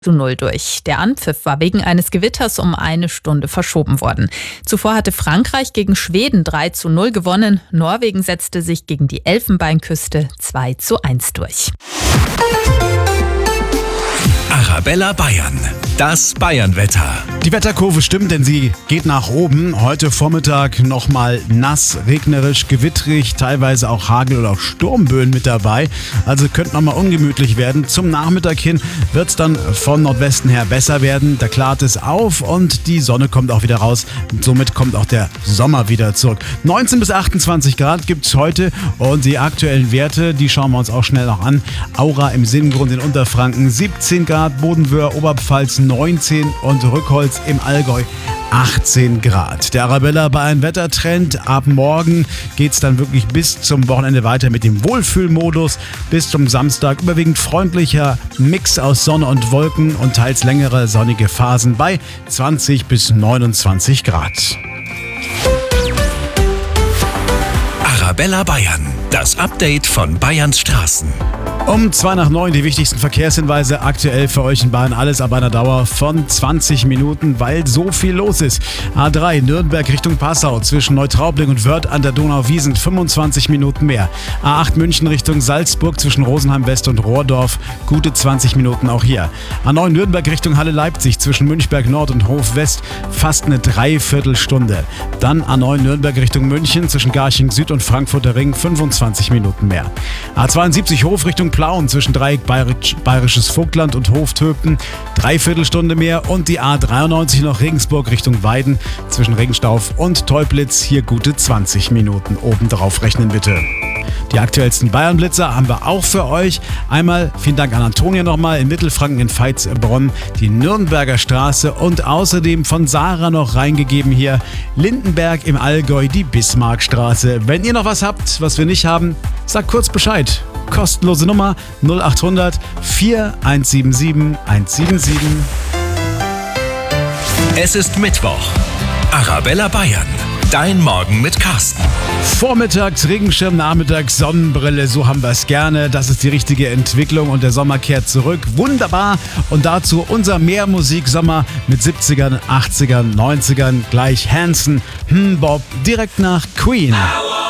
2:0 durch. Der Anpfiff war wegen eines Gewitters um 1 Stunde verschoben worden. Zuvor hatte Frankreich gegen Schweden 3:0 gewonnen. Norwegen setzte sich gegen die Elfenbeinküste 2:1 durch. Arabella Bayern, das Bayernwetter. Die Wetterkurve stimmt, denn sie geht nach oben. Heute Vormittag nochmal nass, regnerisch, gewittrig, teilweise auch Hagel oder auch Sturmböen mit dabei. Also könnte nochmal ungemütlich werden. Zum Nachmittag hin wird es dann von Nordwesten her besser werden. Da klart es auf und die Sonne kommt auch wieder raus. Und somit kommt auch der Sommer wieder zurück. 19 bis 28 Grad gibt es heute und die aktuellen Werte, die schauen wir uns auch schnell noch an. Aura im Sinngrund in Unterfranken 17 Grad, Bodenwöhr, Oberpfalz 19 und Rückholz im Allgäu 18 Grad. Der Arabella Bayern Wettertrend. Ab morgen geht es dann wirklich bis zum Wochenende weiter mit dem Wohlfühlmodus. Bis zum Samstag überwiegend freundlicher Mix aus Sonne und Wolken und teils längere sonnige Phasen bei 20 bis 29 Grad. Arabella Bayern, das Update von Bayerns Straßen. Um 8:02 die wichtigsten Verkehrshinweise aktuell für euch in Bayern. Alles ab einer Dauer von 20 Minuten, weil so viel los ist. A3 Nürnberg Richtung Passau zwischen Neutraubling und Wörth an der Donau-Wiesn 25 Minuten mehr. A8 München Richtung Salzburg zwischen Rosenheim West und Rohrdorf gute 20 Minuten auch hier. A9 Nürnberg Richtung Halle Leipzig zwischen Münchberg Nord und Hof West fast eine Dreiviertelstunde. Dann A9 Nürnberg Richtung München zwischen Garching Süd und Frankfurter Ring 25 Minuten mehr. A72 Hof Richtung Plauen zwischen Dreieck Bayerisches Vogtland und Hoftöpten, Dreiviertelstunde mehr und die A93 noch Regensburg Richtung Weiden zwischen Regenstauf und Teublitz hier gute 20 Minuten. Obendrauf rechnen bitte. Die aktuellsten Bayern-Blitzer haben wir auch für euch. Einmal vielen Dank an Antonia nochmal in Mittelfranken in Veitshöchheim, die Nürnberger Straße und außerdem von Sarah noch reingegeben hier Lindenberg im Allgäu, die Bismarckstraße. Wenn ihr noch was habt, was wir nicht haben, sagt kurz Bescheid. Kostenlose Nummer 0800 4177 177. Es ist Mittwoch. Arabella Bayern, dein Morgen mit Carsten. Vormittags Regenschirm, nachmittags Sonnenbrille, so haben wir es gerne. Das ist die richtige Entwicklung und der Sommer kehrt zurück. Wunderbar. Und dazu unser Mehrmusik-Sommer mit 70ern, 80ern, 90ern, gleich Hanson, Bob, direkt nach Queen.